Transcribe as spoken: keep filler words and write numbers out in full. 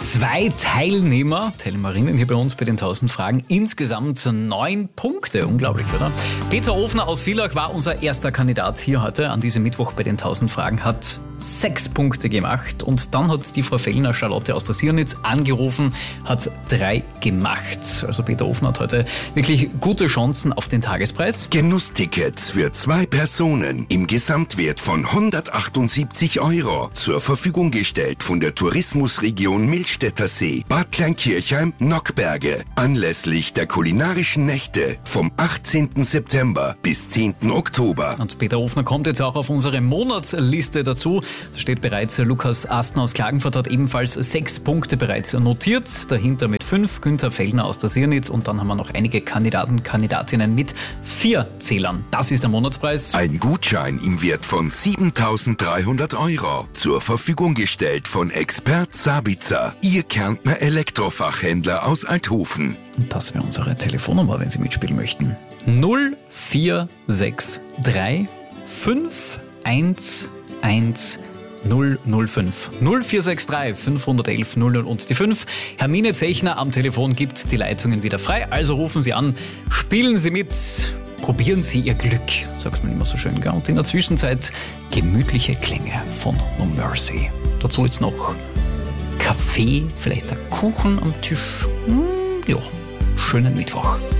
Zwei Teilnehmer, Teilnehmerinnen hier bei uns bei den tausend Fragen. Insgesamt neun Punkte. Unglaublich, oder? Peter Ofner aus Villach war unser erster Kandidat hier heute an diesem Mittwoch bei den tausend Fragen. Hat sechs Punkte gemacht. Und dann hat die Frau Fellner, Charlotte aus der Siernitz, angerufen, hat drei gemacht. Also Peter Ofner hat heute wirklich gute Chancen auf den Tagespreis. Genusstickets für zwei Personen im Gesamtwert von hundertachtundsiebzig Euro zur Verfügung gestellt von der Tourismusregion Millstätter See, Bad Kleinkirchheim, Nockberge. Anlässlich der kulinarischen Nächte vom achtzehnten September bis zehnten Oktober. Und Peter Ofner kommt jetzt auch auf unsere Monatsliste dazu. Da steht bereits Lukas Astner aus Klagenfurt, hat ebenfalls sechs Punkte bereits notiert. Dahinter mit fünf Günther Fellner aus der Siernitz und dann haben wir noch einige Kandidaten, Kandidatinnen mit vier Zählern. Das ist der Monatspreis. Ein Gutschein im Wert von siebentausenddreihundert Euro. Zur Verfügung gestellt von Expert Sabitzer, Ihr Kärntner Elektrofachhändler aus Althofen. Und das wäre unsere Telefonnummer, wenn Sie mitspielen möchten. null vier sechs drei fünf eins eins null null fünf. null vier sechs drei fünf eins eins null null und die fünf. Hermine Zechner am Telefon gibt die Leitungen wieder frei, also rufen Sie an, spielen Sie mit, probieren Sie Ihr Glück, sagt man immer so schön. Gell? Und in der Zwischenzeit gemütliche Klänge von No Mercy. Dazu jetzt noch Kaffee, vielleicht ein Kuchen am Tisch. Hm, ja, schönen Mittwoch.